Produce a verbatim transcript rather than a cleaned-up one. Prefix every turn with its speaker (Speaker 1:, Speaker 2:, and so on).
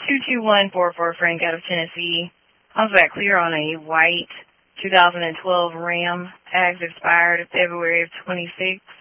Speaker 1: two two one four four, Frank out of Tennessee. How's that clear on a white two thousand twelve Ram? Tags expired February of twenty-six.